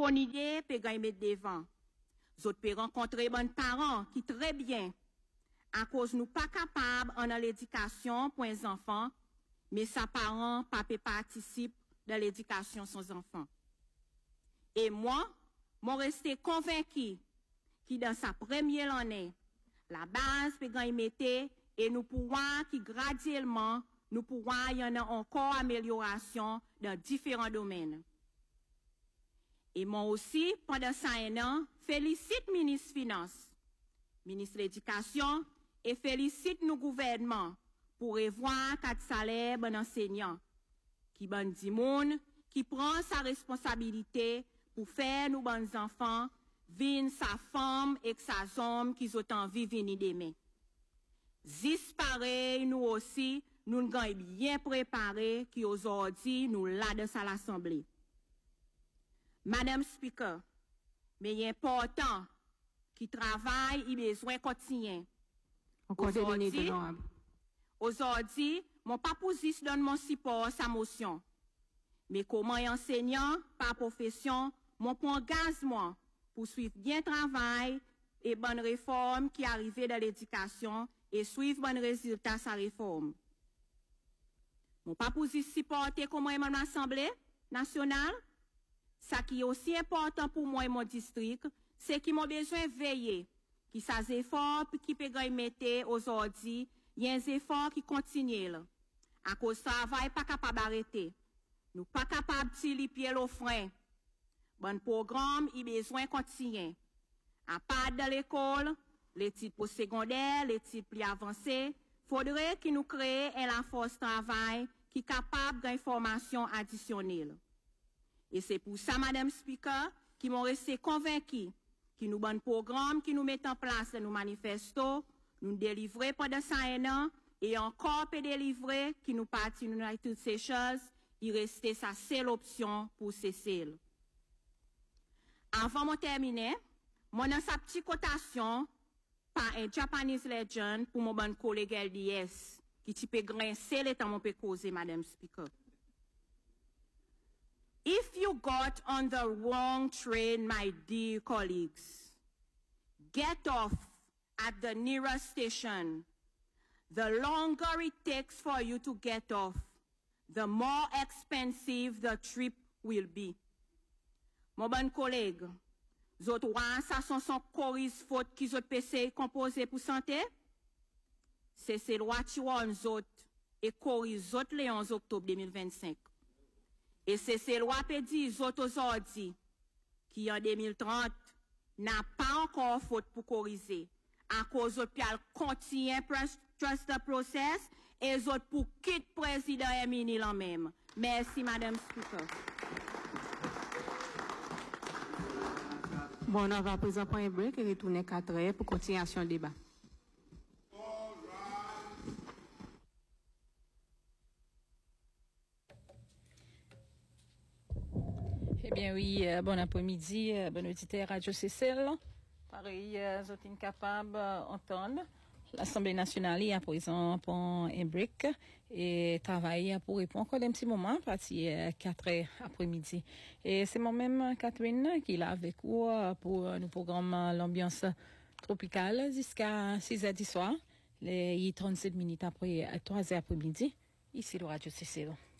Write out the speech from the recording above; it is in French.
bonne idée, peut mettre devant. Vous peut rencontrer bon parents qui très bien, à cause nous pas capables en l'éducation pour les enfants, mais sa parents pas participe dans l'éducation sans enfants. Et moi resté convaincu qui dans sa première année, la base peut y mettre et nous pourrons qui graduellement nous pourrons y en a encore amélioration dans différents domaines. Et moi aussi, pendant ça un an, félicite ministre Finances, ministre de l'Éducation et félicite nos gouvernements pour revoir 4 salaires bon enseignants qui bon di moun, qui prend sa responsabilité pour faire nos bons enfants vin sa femme et sa homme qui ont envie de venir demain. Zis pareil, nous aussi, nous nous avons bien préparé qui aujourd'hui nous là dans l'Assemblée. Madame Speaker, mais il est important qui travaille, il a besoin continuer. Aujourd'hui, mon pas position donne mon support à sa motion. Mais comment enseignant, par profession, mon engagement pour suivre bien travail et bonne réforme qui arrivait dans l'éducation et suivre bon résultat sa réforme. Mon pas position supporter comment est l'Assemblée nationale. Ça qui est aussi important pour moi et mon district, c'est qu'ils m'ont besoin de veiller, qui ça efforts qui peut mettre aujourd'hui, il y a des efforts qui continuent là. À cause travail pas capable d'arrêter. Nous pas capable de tirer les pieds au frein. Bon programme, il besoin de continuer. À part de l'école, les titres postsecondaires, les titres plus avancés, faudrait qu'il nous crée la force travail qui est capable d'informations additionnelles. Et c'est pour ça, Madame Speaker, qui m'ont resté convaincus, qui nous bon programme, qui nous met en place dans nos manifestos, nous délivrer pendant ça un an, et encore peut délivrer, qui nous partit nous dans toutes ces choses, il restait sa seule option pour cesser. Avant de terminer, moi dans sa petite cotation, par un Japanese legend pour mon bon collègue LDS, qui peut grincer le temps mon peut causer, Madame Speaker. If you got on the wrong train, my dear colleagues, get off at the nearest station. The longer it takes for you to get off, the more expensive the trip will be. Mon bon collègue, zot wa ça sont choris faute qui zot PC composé pour santé? C'est loi Chiwan zot et choris zot le 11 octobre 2025. Et c'est ces lois pédis aujourd'hui qui en 2030 n'a pas encore faute pour corriger. À cause de pial continue trust the process et autres pour quitter président et ministre même. Merci Madame Speaker. Bon, on va présenter un break et retourner 4 heures pour continuation du débat. Eh bien oui, bon après-midi, bon auditeur Radio CCL. Pareil, vous êtes incapables d'entendre. L'Assemblée nationale est à présent pour un break et travaille pour répondre encore un petit moment, parti 4 heures après-midi. Et c'est moi-même, Catherine, qui est là avec vous pour nous programme l'ambiance tropicale jusqu'à 6 heures du soir. Les 37 minutes après 3 heures après-midi, ici le Radio CCL.